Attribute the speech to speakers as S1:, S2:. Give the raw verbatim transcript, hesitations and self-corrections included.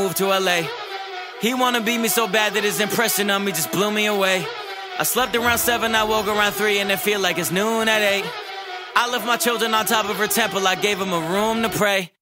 S1: moved to L A. He wanna beat me so bad that his impression on me just blew me away. I slept around seven, I woke around three, and it feel like it's noon at eight. I left my children on top of her temple, I gave them a room to pray.